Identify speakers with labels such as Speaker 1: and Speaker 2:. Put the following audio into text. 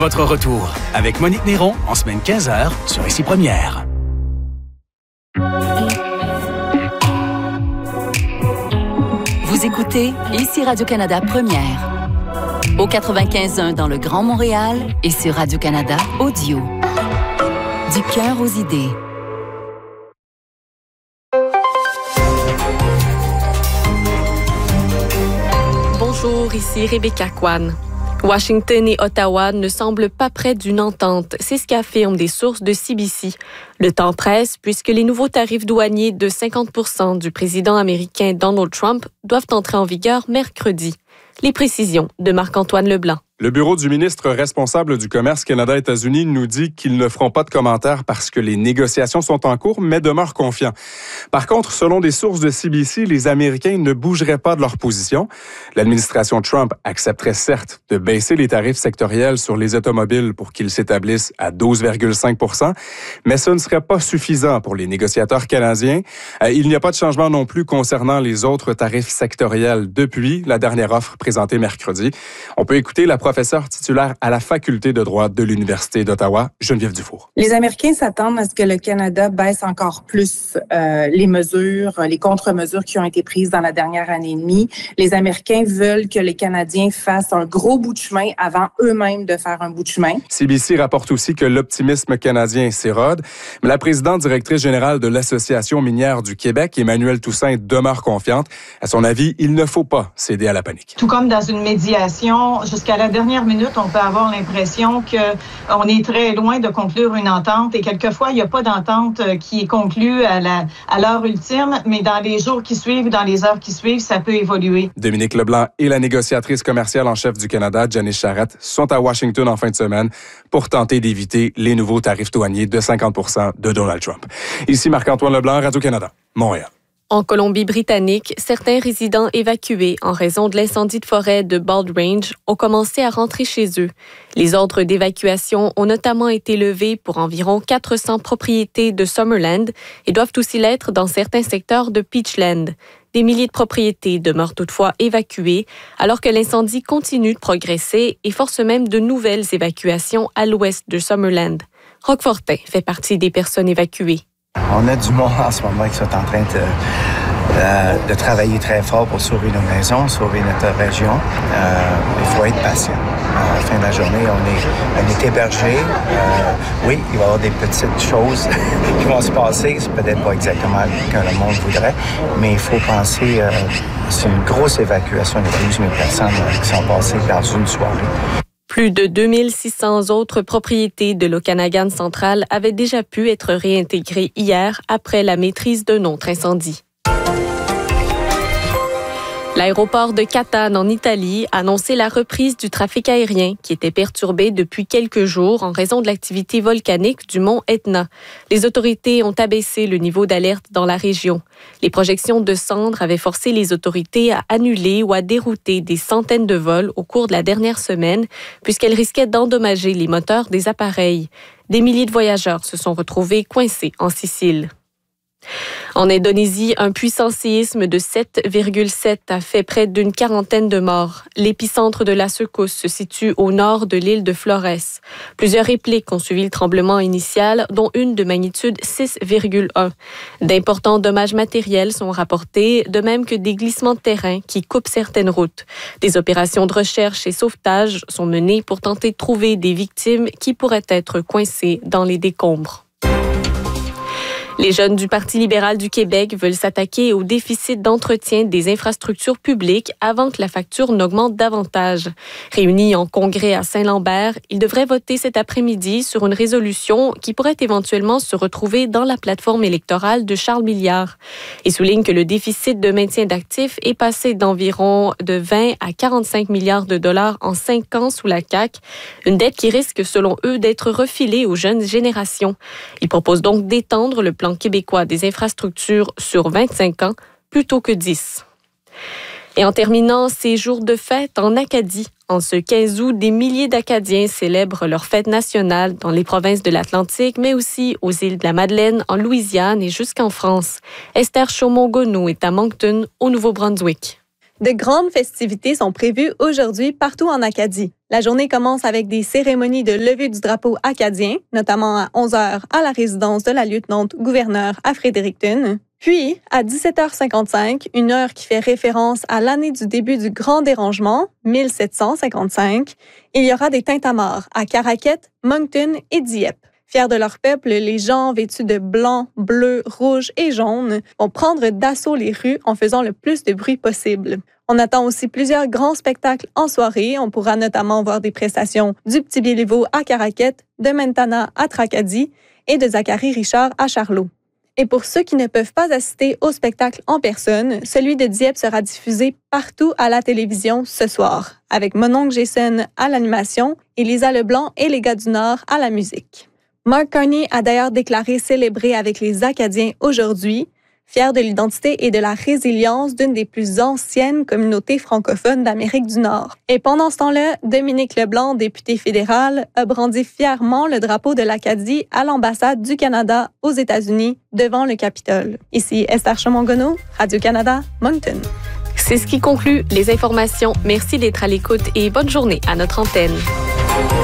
Speaker 1: Votre retour avec Monique Néron en semaine 15h sur Ici Première.
Speaker 2: Vous écoutez Ici Radio-Canada Première. Au 95.1 dans le Grand Montréal et sur Radio-Canada Audio. Du cœur aux idées.
Speaker 3: Bonjour, ici Rebecca Kwan. Washington et Ottawa ne semblent pas près d'une entente, c'est ce qu'affirment des sources de CBC. Le temps presse puisque les nouveaux tarifs douaniers de 50% du président américain Donald Trump doivent entrer en vigueur mercredi. Les précisions de Marc-Antoine Leblanc.
Speaker 4: Le bureau du ministre responsable du commerce Canada-États-Unis nous dit qu'ils ne feront pas de commentaires parce que les négociations sont en cours, mais demeurent confiants. Par contre, selon des sources de CBC, les Américains ne bougeraient pas de leur position. L'administration Trump accepterait certes de baisser les tarifs sectoriels sur les automobiles pour qu'ils s'établissent à 12,5 %, mais ce ne serait pas suffisant pour les négociateurs canadiens. Il n'y a pas de changement non plus concernant les autres tarifs sectoriels depuis la dernière offre présentée mercredi. On peut écouter la professeure titulaire à la faculté de droit de l'Université d'Ottawa, Geneviève Dufour.
Speaker 5: Les Américains s'attendent à ce que le Canada baisse encore plus les mesures, les contre-mesures qui ont été prises dans la dernière année et demie. Les Américains veulent que les Canadiens fassent un gros bout de chemin avant eux-mêmes de faire un bout de chemin.
Speaker 4: CBC rapporte aussi que l'optimisme canadien s'érode, mais la présidente directrice générale de l'Association minière du Québec, Emmanuelle Toussaint, demeure confiante. À son avis, il ne faut pas céder à la panique.
Speaker 6: Tout comme dans une médiation, jusqu'à la dernière minute, on peut avoir l'impression qu'on est très loin de conclure une entente et quelquefois, il n'y a pas d'entente qui est conclue à l'heure ultime, mais dans les jours qui suivent, dans les heures qui suivent, ça peut évoluer.
Speaker 4: Dominique Leblanc et la négociatrice commerciale en chef du Canada, Janice Charette, sont à Washington en fin de semaine pour tenter d'éviter les nouveaux tarifs douaniers de 50 % de Donald Trump. Ici Marc-Antoine Leblanc, Radio-Canada, Montréal.
Speaker 3: En Colombie-Britannique, certains résidents évacués en raison de l'incendie de forêt de Bald Range ont commencé à rentrer chez eux. Les ordres d'évacuation ont notamment été levés pour environ 400 propriétés de Summerland et doivent aussi l'être dans certains secteurs de Peachland. Des milliers de propriétés demeurent toutefois évacuées alors que l'incendie continue de progresser et force même de nouvelles évacuations à l'ouest de Summerland. Roch Fortin fait partie des personnes évacuées.
Speaker 7: On a du monde en ce moment qui sont en train de travailler très fort pour sauver nos maisons, sauver notre région. Il faut être patient. À la fin de la journée, on est hébergé. Oui, il va y avoir des petites choses qui vont se passer. C'est peut-être pas exactement ce que le monde voudrait, mais il faut penser, c'est une grosse évacuation de 12 000 personnes qui sont passées dans une soirée.
Speaker 3: Plus de 2600 autres propriétés de l'Okanagan central avaient déjà pu être réintégrées hier après la maîtrise d'un autre incendie. L'aéroport de Catane en Italie a annoncé la reprise du trafic aérien qui était perturbé depuis quelques jours en raison de l'activité volcanique du mont Etna. Les autorités ont abaissé le niveau d'alerte dans la région. Les projections de cendres avaient forcé les autorités à annuler ou à dérouter des centaines de vols au cours de la dernière semaine puisqu'elles risquaient d'endommager les moteurs des appareils. Des milliers de voyageurs se sont retrouvés coincés en Sicile. En Indonésie, un puissant séisme de 7,7 a fait près d'une quarantaine de morts. L'épicentre de la secousse se situe au nord de l'île de Flores. Plusieurs répliques ont suivi le tremblement initial, dont une de magnitude 6,1. D'importants dommages matériels sont rapportés, de même que des glissements de terrain qui coupent certaines routes. Des opérations de recherche et sauvetage sont menées pour tenter de trouver des victimes qui pourraient être coincées dans les décombres. Les jeunes du Parti libéral du Québec veulent s'attaquer au déficit d'entretien des infrastructures publiques avant que la facture n'augmente davantage. Réunis en congrès à Saint-Lambert, ils devraient voter cet après-midi sur une résolution qui pourrait éventuellement se retrouver dans la plateforme électorale de Charles Milliard. Ils soulignent que le déficit de maintien d'actifs est passé d'environ de 20 à 45 milliards de dollars en 5 ans sous la CAQ, une dette qui risque, selon eux, d'être refilée aux jeunes générations. Ils proposent donc d'étendre le plan québécois des infrastructures sur 25 ans plutôt que 10. Et en terminant, ces jours de fête en Acadie. En ce 15 août, des milliers d'Acadiens célèbrent leur fête nationale dans les provinces de l'Atlantique, mais aussi aux îles de la Madeleine, en Louisiane et jusqu'en France. Esther Chaumont-Gonneau est à Moncton, au Nouveau-Brunswick.
Speaker 8: De grandes festivités sont prévues aujourd'hui partout en Acadie.
Speaker 3: La journée commence avec des cérémonies de levée du drapeau acadien, notamment à 11h à la résidence de la lieutenant-gouverneure à Fredericton. Puis, à 17h55, une heure qui fait référence à l'année du début du Grand Dérangement, 1755, il y aura des tintamarres à Caraquet, Moncton et Dieppe. Fiers de leur peuple, les gens vêtus de blanc, bleu, rouge et jaune vont prendre d'assaut les rues en faisant le plus de bruit possible. On attend aussi plusieurs grands spectacles en soirée. On pourra notamment voir des prestations du Petit Béliveau à Caraquet, de Mentana à Tracadie et de Zachary Richard à Charlot. Et pour ceux qui ne peuvent pas assister au spectacle en personne, celui de Dieppe sera diffusé partout à la télévision ce soir, avec mon oncle Jason à l'animation et Lisa Leblanc et les gars du Nord à la musique. Mark Carney a d'ailleurs déclaré célébrer avec les Acadiens aujourd'hui, fier de l'identité et de la résilience d'une des plus anciennes communautés francophones d'Amérique du Nord. Et pendant ce temps-là, Dominique Leblanc, député fédéral, a brandi fièrement le drapeau de l'Acadie à l'ambassade du Canada aux États-Unis devant le Capitole. Ici Esther Chamongono, Radio-Canada, Moncton.
Speaker 8: C'est ce qui conclut les informations. Merci d'être à l'écoute et bonne journée à notre antenne.